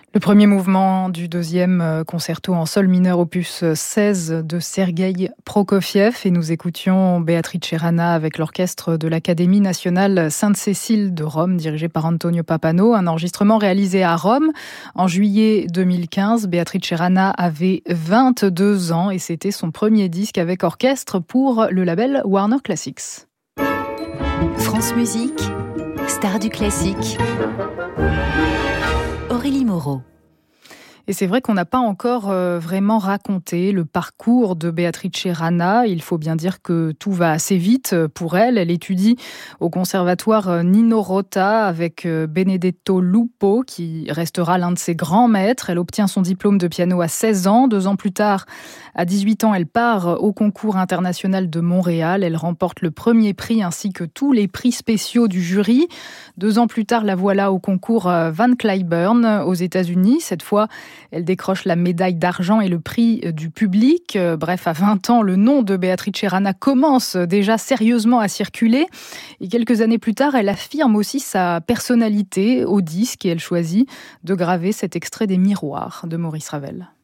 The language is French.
Le premier mouvement du deuxième concerto en sol mineur opus 16 de Sergueï Prokofiev, et nous écoutions Beatrice Rana avec l'orchestre de l'Académie nationale Sainte-Cécile de Rome, dirigé par Antonio Pappano, un enregistrement réalisé à Rome en juillet 2015. Beatrice Rana avait 22 ans et c'était son premier disque avec orchestre pour le label Warner Classics. France Musique, star du classique. Aurélie Moreau. Et c'est vrai qu'on n'a pas encore vraiment raconté le parcours de Beatrice Rana. Il faut bien dire que tout va assez vite pour elle. Elle étudie au conservatoire Nino Rota avec Benedetto Lupo, qui restera l'un de ses grands maîtres. Elle obtient son diplôme de piano à 16 ans. 2 ans plus tard, à 18 ans, elle part au concours international de Montréal. Elle remporte le premier prix ainsi que tous les prix spéciaux du jury. 2 ans plus tard, la voilà au concours Van Cliburn aux États-Unis. Cette fois, elle décroche la médaille d'argent et le prix du public. Bref, à 20 ans, le nom de Beatrice Rana commence déjà sérieusement à circuler. Et quelques années plus tard, elle affirme aussi sa personnalité au disque et elle choisit de graver cet extrait des Miroirs de Maurice Ravel.